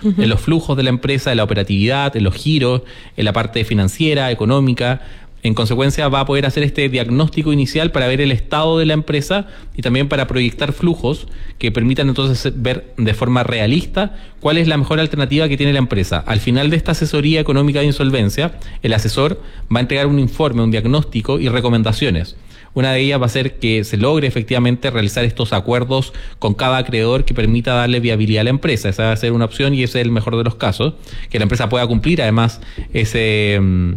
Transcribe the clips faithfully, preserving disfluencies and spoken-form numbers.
uh-huh. en los flujos de la empresa, en la operatividad, en los giros, en la parte financiera, económica. En consecuencia, va a poder hacer este diagnóstico inicial para ver el estado de la empresa y también para proyectar flujos que permitan entonces ver de forma realista cuál es la mejor alternativa que tiene la empresa. Al final de esta asesoría económica de insolvencia, el asesor va a entregar un informe, un diagnóstico y recomendaciones. Una de ellas va a ser que se logre efectivamente realizar estos acuerdos con cada acreedor que permita darle viabilidad a la empresa. Esa va a ser una opción y ese es el mejor de los casos, que la empresa pueda cumplir además ese...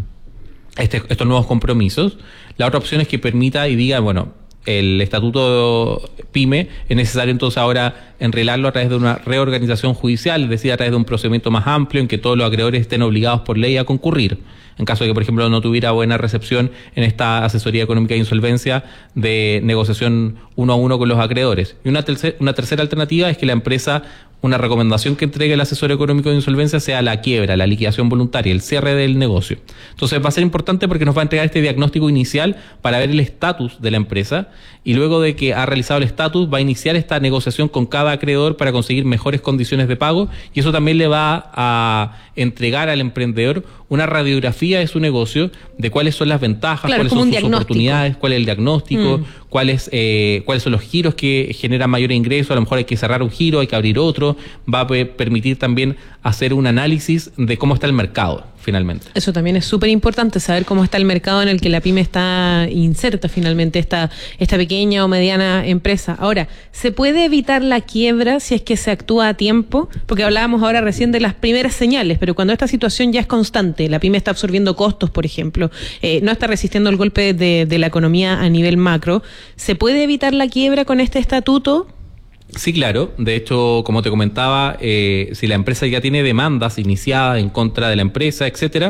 Este, estos nuevos compromisos. La otra opción es que permita y diga, bueno, el estatuto PYME es necesario entonces ahora enrelarlo a través de una reorganización judicial, es decir, a través de un procedimiento más amplio en que todos los acreedores estén obligados por ley a concurrir. En caso de que, por ejemplo, no tuviera buena recepción en esta asesoría económica de insolvencia de negociación uno a uno con los acreedores. Y una, tercer, una tercera alternativa es que la empresa, una recomendación que entregue el asesor económico de insolvencia sea la quiebra, la liquidación voluntaria, el cierre del negocio. Entonces va a ser importante porque nos va a entregar este diagnóstico inicial para ver el estatus de la empresa y luego de que ha realizado el estatus va a iniciar esta negociación con cada acreedor para conseguir mejores condiciones de pago y eso también le va a entregar al emprendedor una radiografía de su negocio, de cuáles son las ventajas, claro, cuáles son sus oportunidades, cuál es el diagnóstico, mm. cuáles eh, cuáles son los giros que generan mayor ingreso, a lo mejor hay que cerrar un giro, hay que abrir otro, va a permitir también hacer un análisis de cómo está el mercado finalmente. Eso también es súper importante, saber cómo está el mercado en el que la pyme está inserta finalmente, esta, esta pequeña o mediana empresa. Ahora, ¿se puede evitar la quiebra si es que se actúa a tiempo? Porque hablábamos ahora recién de las primeras señales, pero cuando esta situación ya es constante, la pyme está absorbiendo costos, por ejemplo, eh, no está resistiendo el golpe de, de la economía a nivel macro, ¿se puede evitar la quiebra con este estatuto? Sí, claro. De hecho, como te comentaba, eh, si la empresa ya tiene demandas iniciadas en contra de la empresa, etcétera,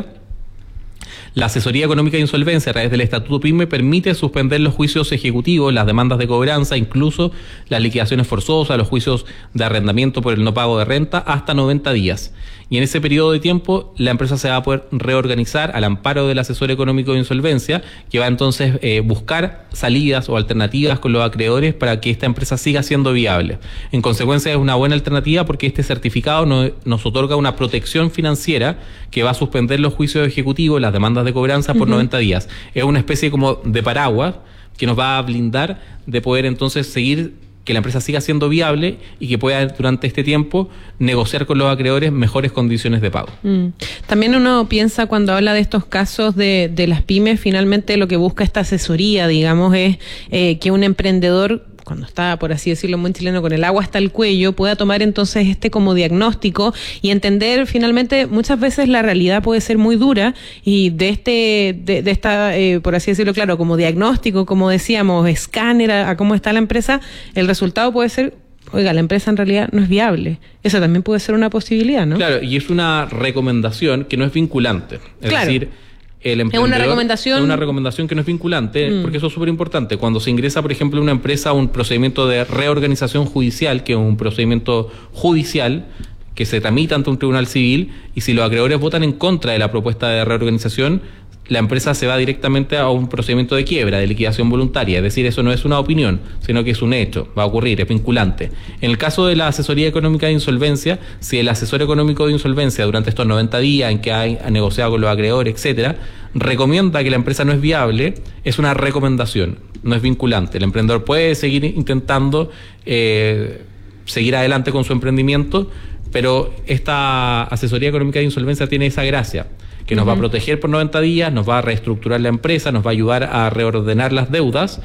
la asesoría económica de insolvencia a través del Estatuto PYME permite suspender los juicios ejecutivos, las demandas de cobranza, incluso las liquidaciones forzosas, los juicios de arrendamiento por el no pago de renta, hasta noventa días. Y en ese periodo de tiempo, la empresa se va a poder reorganizar al amparo del asesor económico de insolvencia, que va entonces a eh, buscar salidas o alternativas con los acreedores para que esta empresa siga siendo viable. En consecuencia, es una buena alternativa porque este certificado no, nos otorga una protección financiera que va a suspender los juicios ejecutivos, las demandas de cobranza por uh-huh. noventa días. Es una especie como de paraguas que nos va a blindar de poder entonces seguir que la empresa siga siendo viable y que pueda durante este tiempo negociar con los acreedores mejores condiciones de pago. Mm. También uno piensa cuando habla de estos casos de, de las pymes, finalmente lo que busca esta asesoría, digamos, es eh, que un emprendedor, cuando está, por así decirlo, muy chileno, con el agua hasta el cuello, pueda tomar entonces este como diagnóstico y entender finalmente, muchas veces la realidad puede ser muy dura y de este, de, de esta, eh, por así decirlo, claro, como diagnóstico, como decíamos, escáner a, a cómo está la empresa, el resultado puede ser, oiga, la empresa en realidad no es viable. Esa también puede ser una posibilidad, ¿no? Claro, y es una recomendación que no es vinculante. Es claro. decir, el es una recomendación. Es una recomendación que no es vinculante, mm. porque eso es súper importante. Cuando se ingresa, por ejemplo, una empresa a un procedimiento de reorganización judicial, que es un procedimiento judicial que se tramita ante un tribunal civil, y si los acreedores votan en contra de la propuesta de reorganización, la empresa se va directamente a un procedimiento de quiebra, de liquidación voluntaria. Es decir, eso no es una opinión, sino que es un hecho, va a ocurrir, es vinculante. En el caso de la asesoría económica de insolvencia, si el asesor económico de insolvencia durante estos noventa días en que ha negociado con los acreedores, etcétera, recomienda que la empresa no es viable, es una recomendación, no es vinculante. El emprendedor puede seguir intentando eh, seguir adelante con su emprendimiento, pero esta asesoría económica de insolvencia tiene esa gracia, que nos uh-huh. va a proteger por noventa días, nos va a reestructurar la empresa, nos va a ayudar a reordenar las deudas,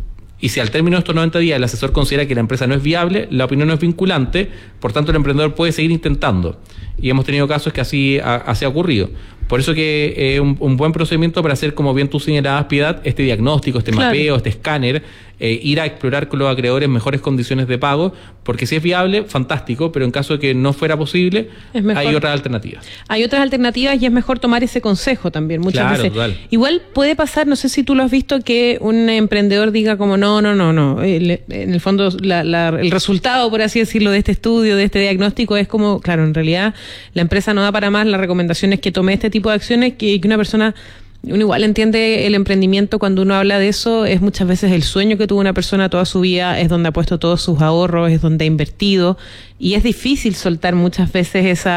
y si al término de estos noventa días el asesor considera que la empresa no es viable, la opinión no es vinculante, por tanto el emprendedor puede seguir intentando. Y hemos tenido casos que así ha, así ha ocurrido. Por eso que es eh, un, un buen procedimiento para hacer, como bien tú señalabas, Piedad, este diagnóstico, este claro. mapeo, este escáner, eh, ir a explorar con los acreedores mejores condiciones de pago, porque si es viable, fantástico, pero en caso de que no fuera posible, hay otras alternativas. Hay otras alternativas y es mejor tomar ese consejo también, muchas claro, veces. Total. Igual puede pasar, no sé si tú lo has visto, que un emprendedor diga como no, no, no, no. El, en el fondo, la, la, el resultado, por así decirlo, de este estudio, de este diagnóstico, es como, claro, en realidad la empresa no da para más, la recomendación es que tome este tipo de acciones, que, que una persona, uno igual entiende el emprendimiento cuando uno habla de eso, es muchas veces el sueño que tuvo una persona toda su vida, es donde ha puesto todos sus ahorros, es donde ha invertido, y es difícil soltar muchas veces esa